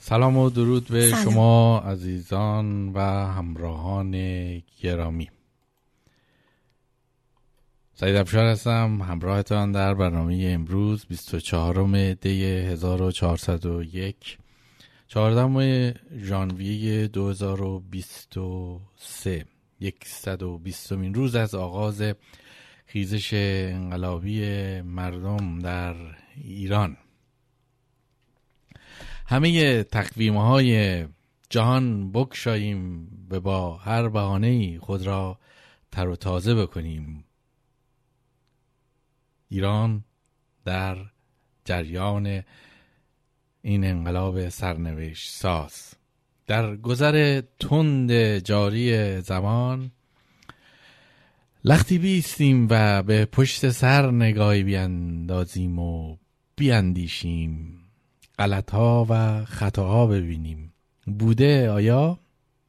سلام و درود به سلام. شما عزیزان و همراهان گرامی. سعید افشار هستم، همراهتان در برنامه امروز 24 دی 1401 14 ژانویه 2023، 120مین روز از آغاز خیزش انقلابی مردم در ایران. همه تقویم‌های جهان بگشاییم و با هر بهانه‌ای خود را تر و تازه بکنیم. ایران در جریان این انقلاب سرنوشت ساز، در گذر تند جاری زمان لختی بیستیم و به پشت سر نگاهی بیاندازیم و بیاندیشیم، غلط‌ها و خطاها ببینیم. بوده آیا؟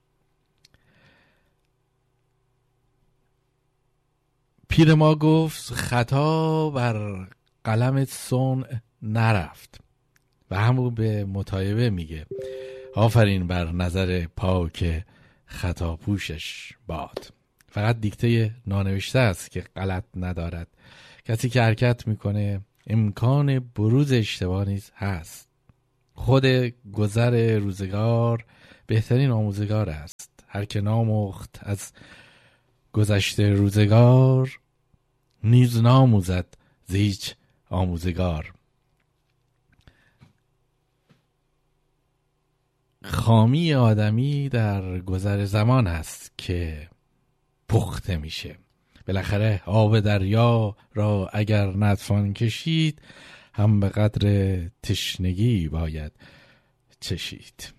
پیر ما گفت خطا بر قلم صنع نرفت و همون به مطایبه میگه آفرین بر نظر پاک خطا پوشش باد. فقط دیکته نانوشته است که غلط ندارد. کسی که حرکت میکنه امکان بروز اشتباه نیز هست. خود گذر روزگار بهترین آموزگار است. هر که نامخت از گذشته روزگار، نیز ناموزد ز هیچ آموزگار. خامی آدمی در گذر زمان است که پخته میشه. بالاخره آب دریا را اگر نتوان کشید، هم به قدر تشنگی باید چشید.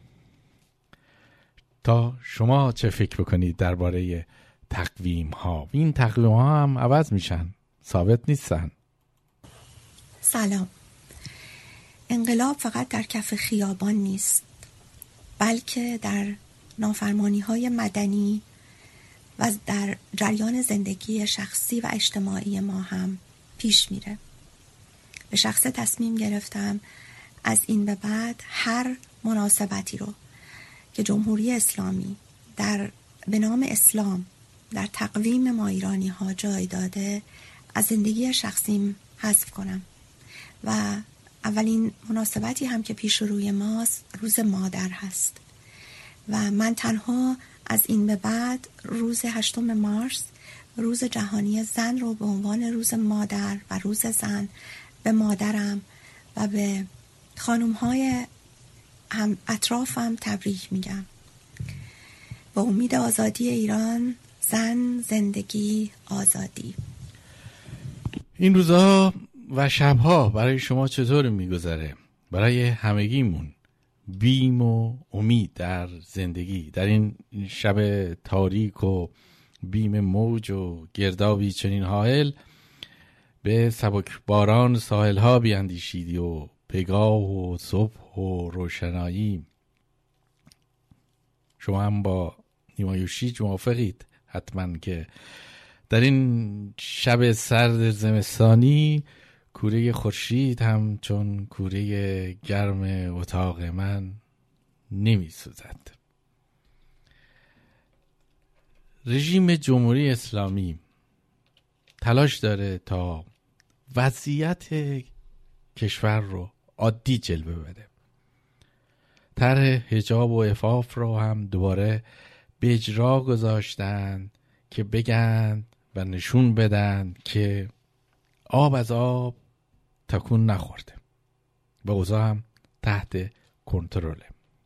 تا شما چه فکر بکنید درباره تقویم ها؟ این تقویم ها هم عوض میشن، ثابت نیستن. سلام. انقلاب فقط در کف خیابان نیست، بلکه در نافرمانی های مدنی و در جریان زندگی شخصی و اجتماعی ما هم پیش میره. به شخصه تصمیم گرفتم از این به بعد هر مناسبتی رو که جمهوری اسلامی به نام اسلام در تقویم ما ایرانی ها جای داده از زندگی شخصیم حذف کنم. و اولین مناسبتی هم که پیش روی ماست روز مادر هست و من تنها از این به بعد روز 8 مارس، روز جهانی زن رو به عنوان روز مادر و روز زن به مادرم و به خانوم‌های هم اطرافم تبریک میگم. با امید آزادی ایران، زن، زندگی، آزادی. این روزها و شبها برای شما چطور میگذره؟ برای همگیمون بیم و امید در زندگی، در این شب تاریک و بیم موج و گردابی چنین حائل، به سبک باران ساحل ها بیاندیشیدی و پگاه و صبح و روشنایی. شما هم با نیمایوشیج موافقید حتما که در این شب سرد زمستانی کوره خورشید هم چون کوره گرم اتاق من نمی سوزد. رژیم جمهوری اسلامی تلاش داره تا وضعیت کشور رو عادی جلوه بده. طرح حجاب و عفاف رو هم دوباره به اجرا گذاشتن که بگن و نشون بدن که آب از آب تکون نخورده و اوضاع هم تحت کنترله.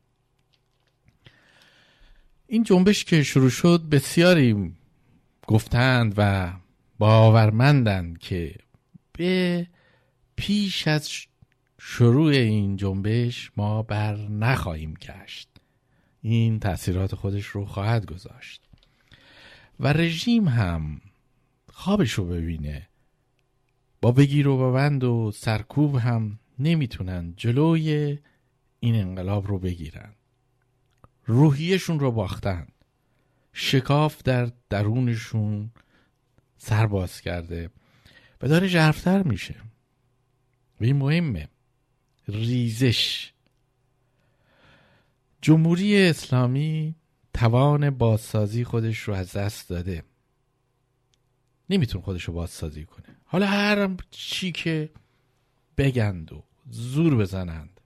این جنبش که شروع شد بسیاری گفتند و باورمندند که به پیش از شروع این جنبش ما بر نخواهیم گشت. این تأثیرات خودش رو خواهد گذاشت و رژیم هم خوابش رو ببینه. با بگیر و ببند و سرکوب هم نمیتونن جلوی این انقلاب رو بگیرن. روحیشون رو باختن. شکاف در درونشون سر باز کرده و داره ژرف‌تر میشه. و این مهمه. ریزش جمهوری اسلامی توان بازسازی خودش رو از دست داده، نمیتونه خودش رو بازسازی کنه. حالا هر چی که بگند و زور بزنند،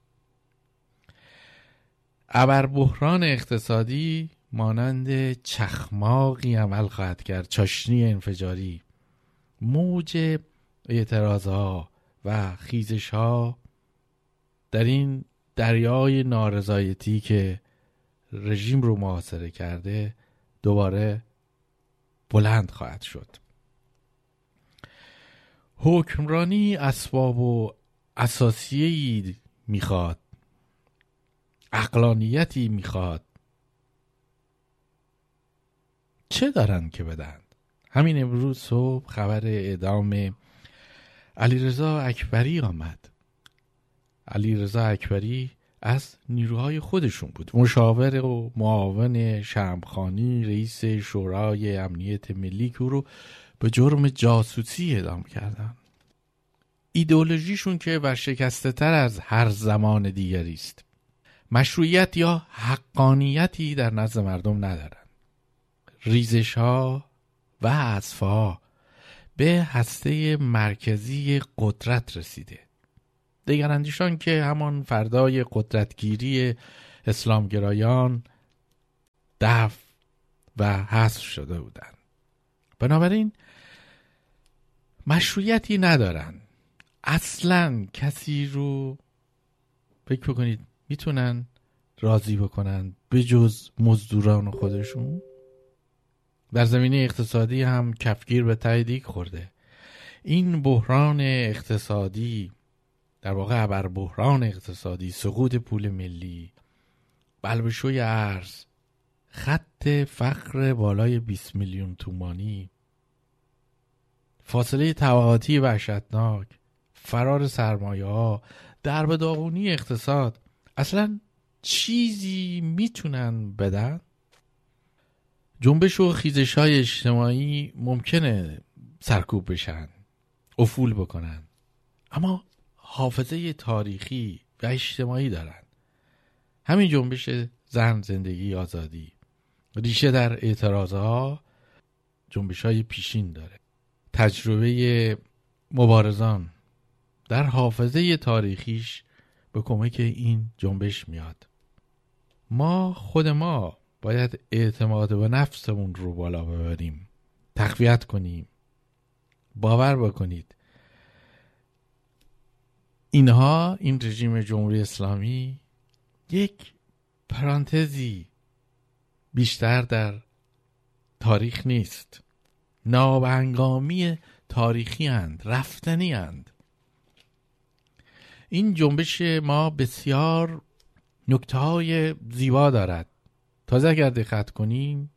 ابر بحران اقتصادی مانند چخماقی عمل خواهد کرد، چاشنی انفجاری. موج اعتراضها و خیزشها در این دریای نارضایتی که رژیم رو محاصره کرده دوباره بلند خواهد شد. حکمرانی اسباب و اساسیه‌ای میخواد، عقلانیتی میخواد. چه دارن که بدن؟ همین امروز صبح خبر اعدام علیرضا اکبری آمد. علیرضا اکبری از نیروهای خودشون بود، مشاور و معاون شمخانی رئیس شورای امنیت ملی که او رو به جرم جاسوسی اعدام کردن. ایدئولوژیشون که ورشکسته تر از هر زمان دیگری است. مشروعیت یا حقانیتی در نزد مردم ندارن. ریزش ها و حذف‌ها به هسته مرکزی قدرت رسیده. دگراندیشان که همان فردای قدرتگیری اسلامگرایان دفع و حذف شده بودند. بنابراین مشروعیتی ندارن. اصلا کسی رو فکر بکنید میتونن راضی بکنن به جز مزدوران خودشون؟ در زمینه اقتصادی هم کفگیر به ته دیگ خورده. این بحران اقتصادی، در واقع ابر بحران اقتصادی، سقوط پول ملی، بلبشوی ارز، خط فقر بالای 20 میلیون تومانی، فاصله طبقاتی وحشتناک، فرار سرمایه ها، درب داغونی اقتصاد، اصلا چیزی میتونن بدن؟ جنبش و خیزش های اجتماعی ممکنه سرکوب بشن، افول بکنن، اما حافظه تاریخی و اجتماعی دارن. همین جنبش زن، زندگی، آزادی ریشه در اعتراضها، جنبش های پیشین داره. تجربه مبارزان در حافظه تاریخیش به کمک این جنبش میاد. خود ما باید اعتماد به نفسمون رو بالا ببریم، تقویت کنیم. باور بکنید این رژیم جمهوری اسلامی یک پرانتزی بیشتر در تاریخ نیست. نابهنگامی تاریخی اند، رفتنی اند. این جنبش ما بسیار نکته های زیبا دارد. تازه اگر دقت کنیم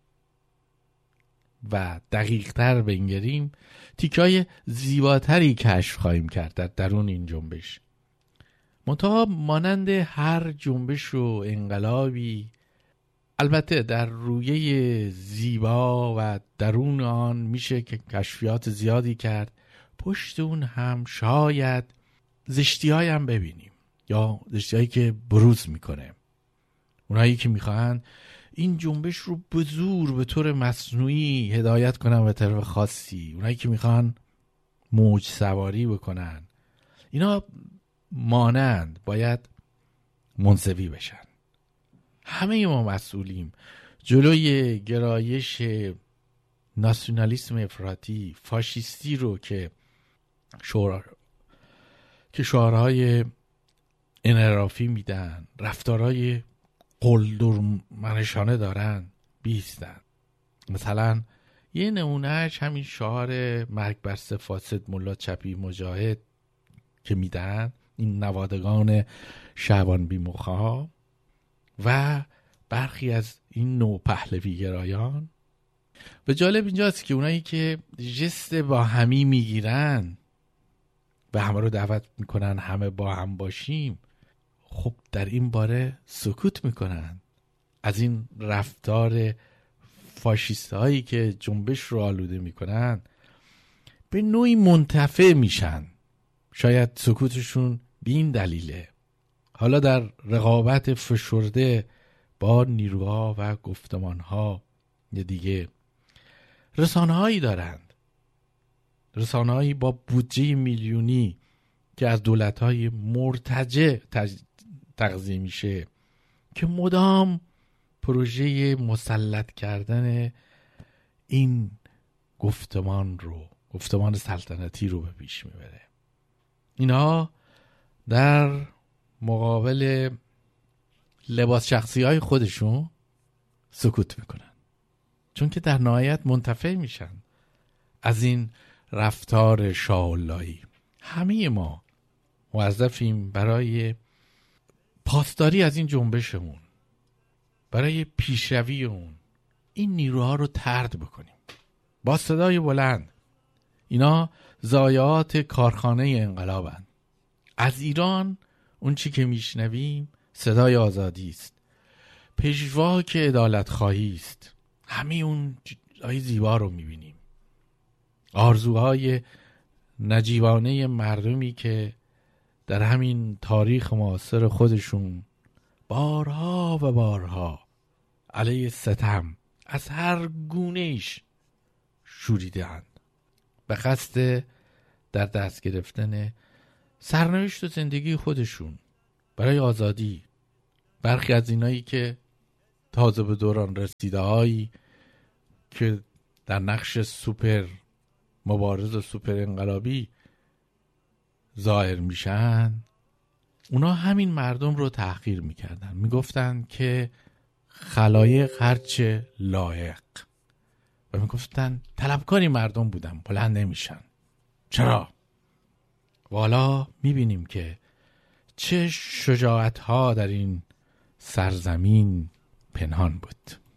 و دقیق تر بنگریم، تیکای زیباتری کشف خواهیم کرد در درون این جنبش. منتها مانند هر جنبش و انقلابی، البته در رویه زیبا و درون آن میشه که کشفیات زیادی کرد. پشت اون هم شاید زشتی‌های هم ببینیم، یا زشتی‌هایی که بروز میکنه. اونایی که میخوان این جنبش رو به زور به طور مصنوعی هدایت کنن به طرف خاصی، اونایی که میخوان موج سواری بکنن، اینا مانند باید منزوی بشن. همه ما مسئولیم جلوی گرایش ناسیونالیسم افراطی، فاشیستی رو که شعارهای انحرافی میدن، رفتارهای قلدرمنشانه دارن، بیستن. مثلا یه نمونهش همین شعار مرگ بر سه فاسد ملا چپی مجاهد که میدن این نوادگان شعبان بی مخا و برخی از این نوع پهلوی گرایان. و جالب اینجاست که اونایی که جست با همی میگیرن و همه رو دعوت میکنن همه با هم باشیم، خب در این باره سکوت میکنن. از این رفتار فاشیست هایی که جنبش رو آلوده میکنن به نوعی منتفع میشن. شاید سکوتشون به این دلیله. حالا در رقابت فشرده با نیروها و گفتمانها دیگه رسانه‌هایی دارند، رسانه‌هایی با بودجه میلیونی که از دولت‌های مرتجع تغذیه میشه که مدام پروژه مسلط کردن این گفتمان سلطنتی رو به پیش میبره. اینا در مقابل لباس شخصی های خودشون سکوت میکنن، چون که در نهایت منتفع میشن از این رفتار شاه‌اللهی. همه ما موظفیم برای پاسداری از این جنبشمون، برای پیشروی اون، این نیروها رو طرد بکنیم با صدای بلند. اینا ضایعات کارخانه انقلابن. از ایران اون چی که میشنویم صدای آزادی است، پژواک عدالت خواهی است. همه اون چیزهای زیبا رو میبینیم، آرزوهای نجیبانه مردمی که در همین تاریخ معاصر خودشون بارها و بارها علیه ستم از هر گونه‌ایش شوریده‌اند به قصد در دست گرفتن سرنوشت و زندگی خودشون برای آزادی. برخی از اینایی که تازه به دوران رسیده هایی که در نقش سوپر مبارز و سوپر انقلابی ظاهر میشن، اونا همین مردم رو تحقیر میکردن، میگفتن که خلایق هرچه لایق، و میگفتن طلبکاری مردم بودن، بلند نمیشن. چرا؟ والا میبینیم که چه شجاعت ها در این سرزمین پنهان بود.